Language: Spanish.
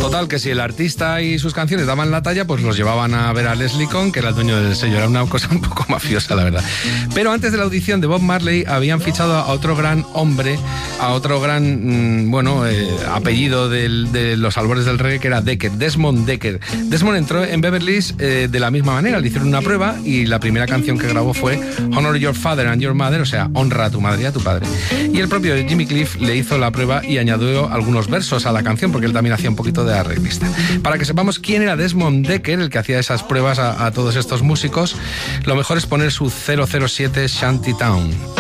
Total, que si el artista y sus canciones daban la talla, pues los llevaban a ver a Leslie Kohn, que era el dueño del sello. Era una cosa un poco mafiosa, la verdad. Pero antes de la audición de Bob Marley habían fichado a otro gran hombre, a otro gran, apellido de los albores del reggae, que era Decker, Desmond Decker. Desmond entró en Beverly Hills de la misma manera. Le hicieron una prueba y la primera canción que grabó fue Honor Your Father and Your Mother, o sea, honra a tu madre y a tu padre. Y el propio Jimmy Cliff le hizo la prueba y añadió algunos versos a la canción, porque él también hacía un poquito de arreglista. Para que sepamos quién era Desmond Decker, el que hacía esas pruebas a todos estos músicos, lo mejor es poner su 007 Shantytown.